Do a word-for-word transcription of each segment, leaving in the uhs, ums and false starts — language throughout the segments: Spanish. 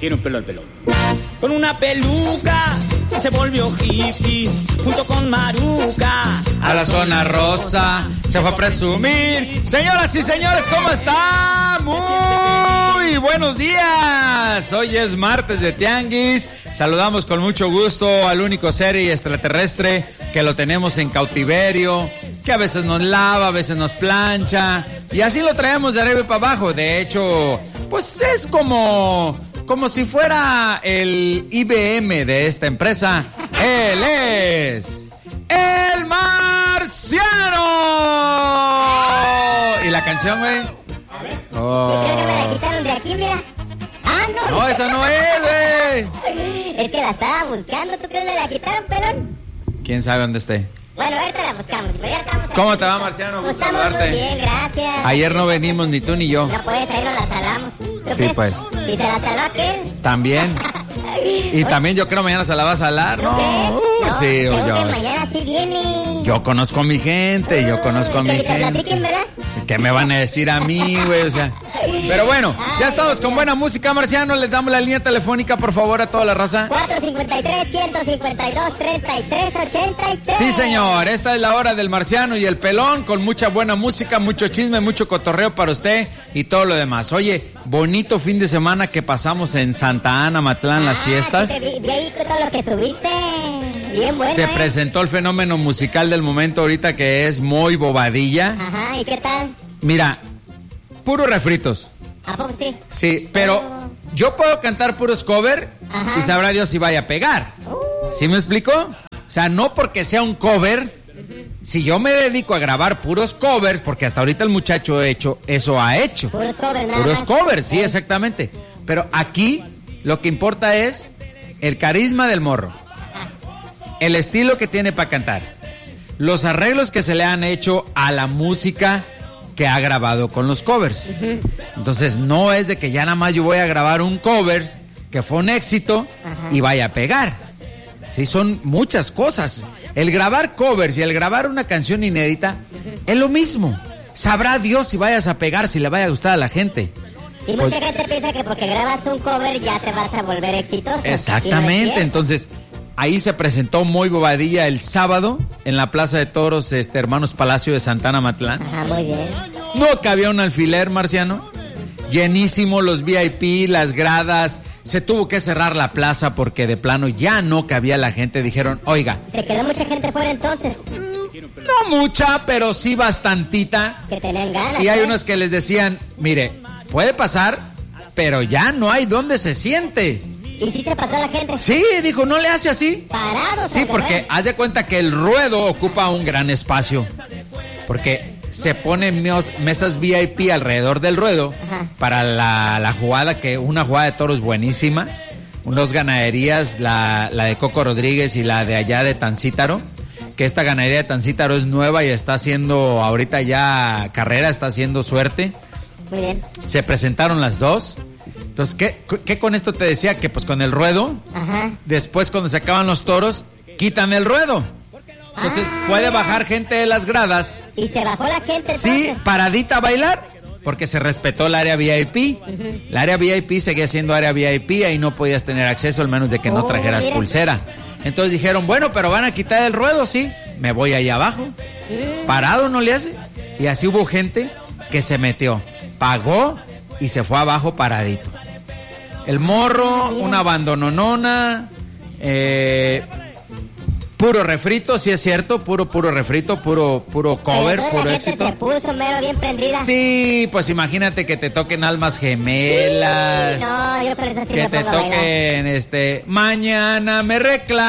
quiere un pelo al pelón. Con una peluca se volvió hippie, junto con Maruca. A la zona rosa se fue a presumir. Señoras y señores, ¿cómo están? Muy buenos días. Hoy es martes de Tianguis. Saludamos con mucho gusto al único ser y extraterrestre que lo tenemos en cautiverio, que a veces nos lava, a veces nos plancha, y así lo traemos de arriba y para abajo. De hecho, pues es como... como si fuera el I B M de esta empresa. Él es el Marciano. ¿Y la canción, güey? A ver, oh. Yo creo que me la quitaron de aquí, mira. Ah, no. No, esa no es, güey. Es que la estaba buscando, ¿tú crees que me la quitaron, pelón? ¿Quién sabe dónde esté? Bueno, ahorita la buscamos. Ya estamos ¿Cómo aquí. Te va, Marciano? Pues estamos saludarte. Muy bien, gracias. Ayer no venimos ni tú ni yo. No puedes, ahí nos la salamos. Sí, pues. ¿Y se la saló aquel? También. Y Oye. También yo creo mañana se la va a salar. No, uh, no sí, yo. Que mañana sí viene. Yo conozco a mi gente, yo conozco a mi gente. Platiquen, ¿verdad? ¿Qué me van a decir a mí, güey? O sea. Pero bueno, ya estamos con buena música, Marciano. Les damos la línea telefónica, por favor, a toda la raza. cuatro cinco tres, uno cinco dos, tres tres ocho tres. Sí, señor. Esta es la hora del Marciano y el Pelón, con mucha buena música, mucho chisme, mucho cotorreo para usted y todo lo demás. Oye, bonito fin de semana que pasamos en Santa Ana, Matlán, ah, las fiestas. Sí, te vi, vi ahí todo lo que subiste. Bien bueno, Se ¿eh? presentó el fenómeno musical del momento ahorita, que es Muy Bobadilla. Ajá, ¿y qué tal? Mira, puros refritos. ¿A poco sí? Sí, pero oh. yo puedo cantar puros cover. Ajá. Y sabrá Dios si vaya a pegar. Uh. ¿Sí me explico? O sea, no porque sea un cover. Uh-huh. Si yo me dedico a grabar puros covers, porque hasta ahorita el muchacho ha hecho, eso ha hecho. Puros covers, nada Puros más. covers, sí, exactamente. Pero aquí lo que importa es el carisma del morro. El estilo que tiene para cantar, los arreglos que se le han hecho a la música que ha grabado con los covers. Uh-huh. Entonces no es de que ya nada más yo voy a grabar un cover que fue un éxito uh-huh. y vaya a pegar. Sí, son muchas cosas. El grabar covers y el grabar una canción inédita uh-huh. es lo mismo. Sabrá Dios si vayas a pegar, si le vaya a gustar a la gente. Y pues, mucha gente piensa que porque grabas un cover ya te vas a volver exitoso. Exactamente, entonces... Ahí se presentó Muy Bobadilla el sábado en la Plaza de Toros, este Hermanos Palacio de Santa Ana, Matlán. Ajá, muy bien. No cabía un alfiler, Marciano. Llenísimo, los V I P, las gradas. Se tuvo que cerrar la plaza porque de plano ya no cabía la gente. Dijeron, oiga. ¿Se quedó mucha gente fuera entonces? No mucha, pero sí bastantita. Que tenían ganas. Y hay ¿eh? unos que les decían, mire, puede pasar, pero ya no hay donde se siente. ¿Y si se pasó la gente? Sí, dijo, no le hace así. Parados. Sí, porque haz de cuenta que el ruedo ocupa un gran espacio. Porque se ponen mes, mesas V I P alrededor del ruedo. Ajá. Para la, la jugada, que una jugada de toros buenísima. Dos ganaderías, la, la de Coco Rodríguez y la de allá de Tancítaro. Que esta ganadería de Tancítaro es nueva y está haciendo ahorita ya carrera, está haciendo suerte. Muy bien. Se presentaron las dos. Entonces, ¿qué, ¿qué con esto te decía? Que pues con el ruedo, ajá. Después cuando se acaban los toros, quitan el ruedo. Entonces ah, puede bajar gente de las gradas. ¿Y se bajó la gente? Sí, entonces? Paradita a bailar, porque se respetó el área V I P. Uh-huh. El área V I P seguía siendo área V I P, ahí no podías tener acceso, al menos de que no oh, trajeras mira. pulsera. Entonces dijeron, bueno, pero van a quitar el ruedo, sí. Me voy ahí abajo. Uh-huh. Parado no le hace. Y así hubo gente que se metió, pagó y se fue abajo paradito. El morro, una abandononona, eh, puro refrito, sí es cierto, puro, puro refrito, puro, puro cover, pero puro la éxito. Se puso mero bien prendida. Sí, pues imagínate que te toquen Almas Gemelas. Sí, no, yo por eso sí que me te pongo toquen, este, Mañana me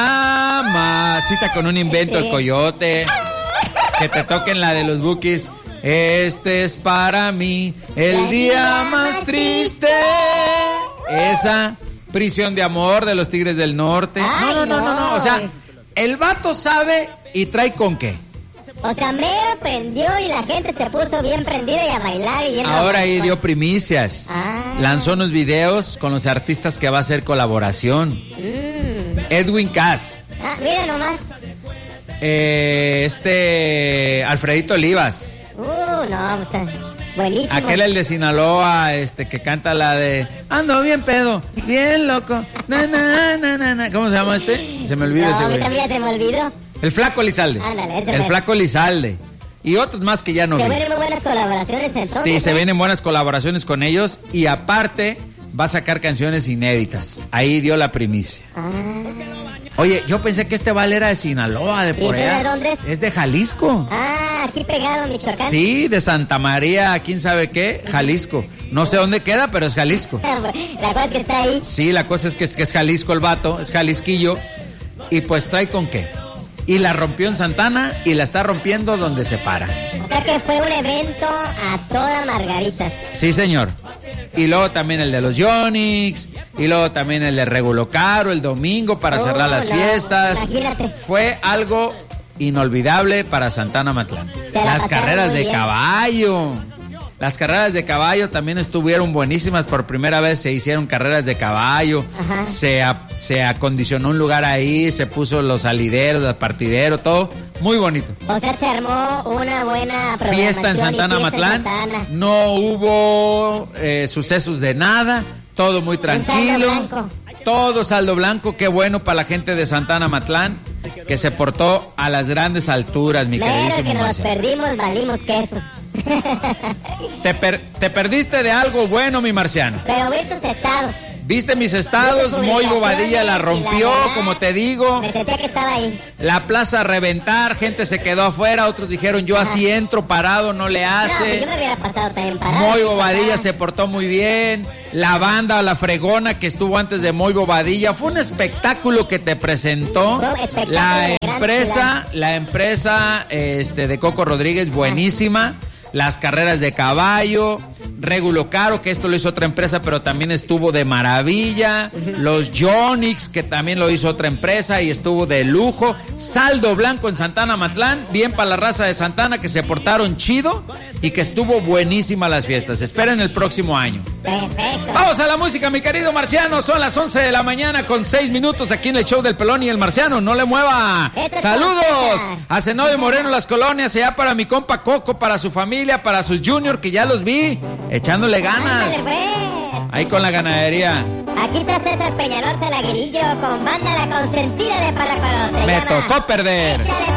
reclama, cita con un invento, sí. El Coyote. Que te toquen la de los Bukis. Este es para mí el la día más triste. Esa, Prisión de Amor de los Tigres del Norte. Ay, no, no, no, no, no, o sea, el vato sabe y trae con qué. O sea, mero prendió y la gente se puso bien prendida y a bailar y bien. Ahora ahí dio primicias. Ah. Lanzó unos videos con los artistas que va a hacer colaboración. Mm. Edwin Cass. Ah, mira nomás. Eh, este, Alfredito Olivas. Uh, no, o sea. Buenísimo. Aquel el de Sinaloa, este, que canta la de ando bien pedo, bien loco. Na, na, na, na, na. ¿Cómo se llama este? Se me olvidó no, ese a mí güey. también se me olvidó. El Flaco Elizalde. Ándale, ese El fue. Flaco Elizalde. Y otros más que ya no Se vi. vienen muy buenas colaboraciones entonces. Sí, se ¿eh? vienen buenas colaboraciones con ellos y aparte va a sacar canciones inéditas. Ahí dio la primicia. Ah. Oye, yo pensé que este vale era de Sinaloa, de por ¿Y allá. de dónde es? Es de Jalisco. Ah, aquí pegado en Michoacán. Sí, de Santa María, quién sabe qué, Jalisco. No sé dónde queda, pero es Jalisco. La cosa es que está ahí. Sí, la cosa es que es, que es Jalisco el vato, es jalisquillo. Y pues trae con qué. Y la rompió en Santana y la está rompiendo donde se para. O sea que fue un evento a toda margaritas. Sí, señor. Y luego también el de los Yonix, y luego también el de Regulo Caro el domingo para Oh, cerrar las no, fiestas. imagínate. Fue algo inolvidable para Santana Matlán. Se la Las pasaron carreras muy de bien. caballo. Las carreras de caballo también estuvieron buenísimas. Por primera vez se hicieron carreras de caballo. Ajá. Se, a- se acondicionó un lugar ahí, se puso los salideros, el partidero, todo. Muy bonito. O sea, se armó una buena programación. Fiesta en y Santana fiesta en Matlán. Santana. No hubo eh, sucesos de nada. Todo muy tranquilo. saldo blanco. Todo saldo blanco. Qué bueno para la gente de Santana Matlán, que se portó a las grandes alturas, mi Mira queridísimo que nos Marcial. perdimos, valimos queso. Te, per- te perdiste de algo bueno, mi marciano. Pero vi tus estados. Viste mis estados, Vi tus Moy Bobadilla la publicaciones y rompió, la verdad, como te digo. Me sentía que estaba ahí. La plaza a reventar, gente se quedó afuera, otros dijeron yo así entro parado, no le No, pues hace. yo me hubiera pasado también parado. Moy ¿qué Bobadilla pasaba? se portó muy bien. La banda La Fregona que estuvo antes de Moy Bobadilla. Fue un espectáculo que te presentó Fue un espectáculo la de gran empresa, la empresa este, de Coco Rodríguez, buenísima. Las carreras de caballo, Regulo Caro, que esto lo hizo otra empresa, pero también estuvo de maravilla. Los Yonix, que también lo hizo otra empresa y estuvo de lujo. Saldo blanco en Santana Matlán, bien para la raza de Santana, que se portaron chido y que estuvo buenísima las fiestas. Esperen el próximo año. Perfecto. Vamos a la música, mi querido Marciano. Son las once de la mañana con seis minutos aquí en el show del Pelón y el Marciano. No le mueva. Esto es Saludos Costa. a Zenobio Moreno, Las Colonias, allá para mi compa Coco, para su familia, para sus juniors, que ya los vi, echándole ganas. Ándale, pues. Ahí con la ganadería. Aquí está César Peñalor Salaguerillo con banda La Consentida de Palaparos. Se Me llama tocó perder. Échale